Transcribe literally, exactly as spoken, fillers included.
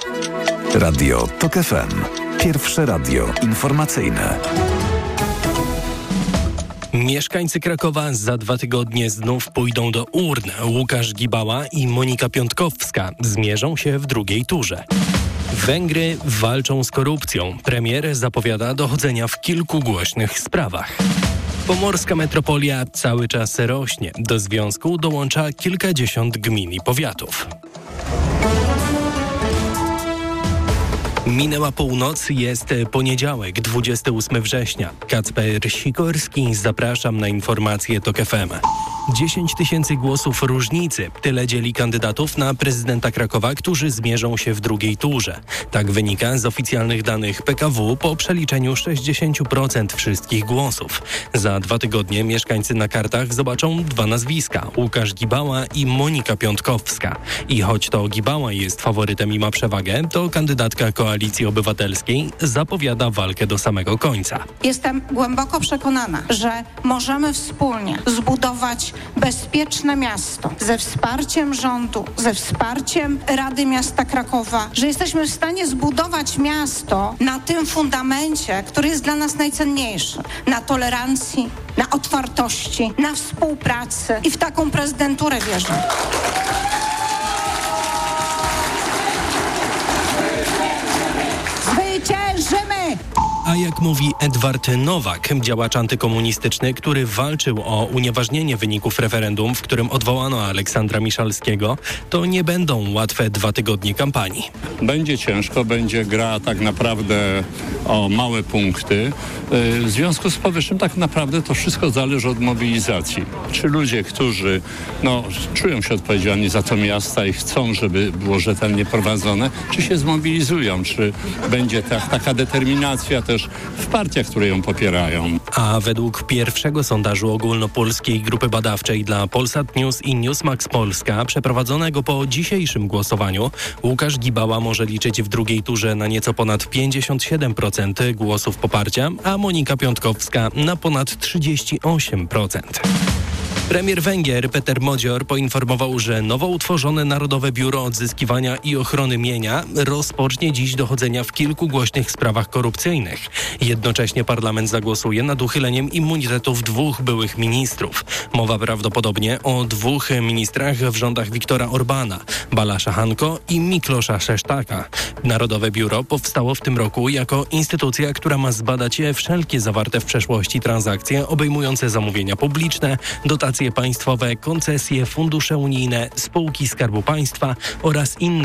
Radio TOK F M. Pierwsze radio informacyjne. Mieszkańcy Krakowa za dwa tygodnie znów pójdą do urn. Łukasz Gibała i Monika Piątkowska zmierzą się w drugiej turze. Węgry walczą z korupcją. Premier zapowiada dochodzenia w kilku głośnych sprawach. Pomorska metropolia cały czas rośnie. Do związku dołącza kilkadziesiąt gmin i powiatów. Minęła północ, jest poniedziałek, dwudziestego ósmego września. Kacper Sikorski, zapraszam na informacje TOK F M. dziesięć tysięcy głosów różnicy. Tyle dzieli kandydatów na prezydenta Krakowa, którzy zmierzą się w drugiej turze. Tak wynika z oficjalnych danych P K W po przeliczeniu sześćdziesiąt procent wszystkich głosów. Za dwa tygodnie mieszkańcy na kartach zobaczą dwa nazwiska. Łukasz Gibała i Monika Piątkowska. I choć to Gibała jest faworytem i ma przewagę, to kandydatka Koalicji Obywatelskiej zapowiada walkę do samego końca. Jestem głęboko przekonana, że możemy wspólnie zbudować bezpieczne miasto ze wsparciem rządu, ze wsparciem Rady Miasta Krakowa, że jesteśmy w stanie zbudować miasto na tym fundamencie, który jest dla nas najcenniejszy, na tolerancji, na otwartości, na współpracy i w taką prezydenturę wierzę. Zwyciężymy! A jak mówi Edward Nowak, działacz antykomunistyczny, który walczył o unieważnienie wyników referendum, w którym odwołano Aleksandra Miszalskiego, to nie będą łatwe dwa tygodnie kampanii. Będzie ciężko, będzie gra tak naprawdę o małe punkty. W związku z powyższym tak naprawdę to wszystko zależy od mobilizacji. Czy ludzie, którzy no, czują się odpowiedzialni za to miasto i chcą, żeby było rzetelnie prowadzone, czy się zmobilizują, czy będzie ta, taka determinacja też w partiach, które ją popierają. A według pierwszego sondażu ogólnopolskiej grupy badawczej dla Polsat News i Newsmax Polska, przeprowadzonego po dzisiejszym głosowaniu, Łukasz Gibała może liczyć w drugiej turze na nieco ponad pięćdziesiąt siedem procent głosów poparcia, a Monika Piątkowska na ponad trzydzieści osiem procent. Premier Węgier Peter Modzior poinformował, że nowo utworzone Narodowe Biuro Odzyskiwania i Ochrony Mienia rozpocznie dziś dochodzenia w kilku głośnych sprawach korupcyjnych. Jednocześnie parlament zagłosuje nad uchyleniem immunitetów dwóch byłych ministrów. Mowa prawdopodobnie o dwóch ministrach w rządach Viktora Orbana, Balasza Hanko i Miklosza Szesztaka. Narodowe Biuro powstało w tym roku jako instytucja, która ma zbadać wszelkie zawarte w przeszłości transakcje obejmujące zamówienia publiczne, dotacje państwowe, koncesje, fundusze unijne, spółki Skarbu Państwa oraz inne